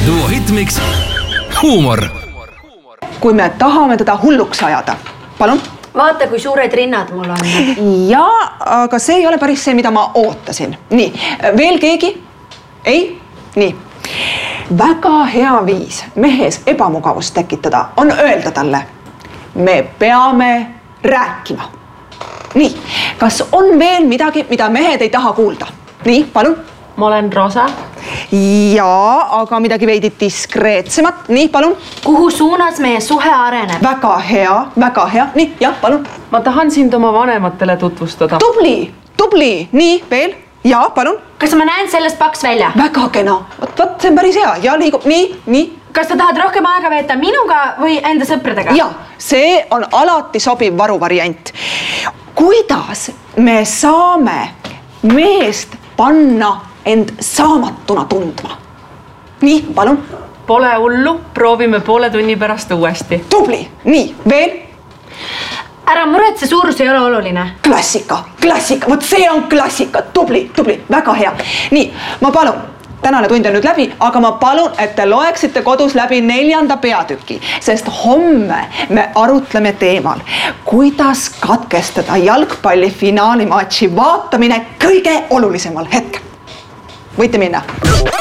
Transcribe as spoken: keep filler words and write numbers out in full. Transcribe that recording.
Duo Hitmix huumor. Kui me tahame teda hulluks ajada. Palun? Vaata, kui suured rinnad mul on. Ja, aga see ei ole päris see, mida ma ootasin. Nii, veel keegi? Ei? Nii. Väga hea viis mehes ebamugavust tekitada on öelda talle. Me peame rääkima. Nii, kas on veel midagi, mida mehed ei taha kuulda? Nii, palun. Ma olen Rosa. Jaa, aga midagi veidi diskreetsemat. Nii, palun. Kuhu suunas meie suhe areneb? Väga hea, väga hea. Nii, jah, palun. Ma tahan sind oma vanematele tutvustada. Tubli, tubli. Nii, veel. Jaa, palun. Kas ma näen sellest paks välja? Väga kena. Võt, võt, see on päris hea. Ja liigub. Nii, nii. Kas sa tahad rohkem aega veeta minuga või enda sõpradega? Ja, see on alati sobiv varuvariant. Kuidas me saame meest panna end saamatuna tundma? Nii, palun. Pole hullu, proovime poole tunni pärast uuesti. Tubli. Nii, veel. Ära muret, see suurus ei ole oluline. Klassika, klassika. Võt see on klassika. Tubli, tubli. Väga hea. Nii, ma palun. Tänane tund on nüüd läbi, aga ma palun, et te loeksite kodus läbi neljanda peatüki, sest homme me arutleme teemal, kuidas katkestada jalgpalli finaalimatši vaatamine kõige olulisemal hetkel. Võite minna.